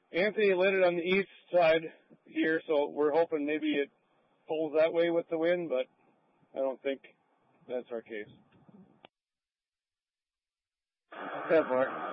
Anthony lit it on the east side here, so we're hoping maybe it pulls that way with the wind, but I don't think that's our case. Go for it.